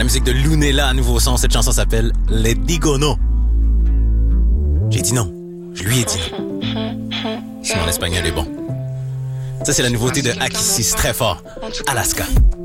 La musique de Lunella, nouveau son. Cette chanson s'appelle Les Digo No. J'ai dit non. Je lui ai dit non. Si mon espagnol est bon. Ça, c'est la nouveauté de Akisis, très fort. Alaska.